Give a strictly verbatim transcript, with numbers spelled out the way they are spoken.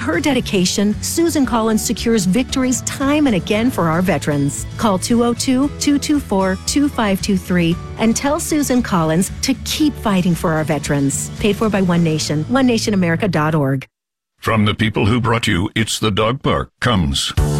her dedication, Susan Collins secures victories time and again for our veterans. Call two oh two, two two four, two five two three and tell Susan Collins to keep fighting for our veterans. Paid for by One Nation, one nation america dot org. From the people who brought you It's the Dog Park comes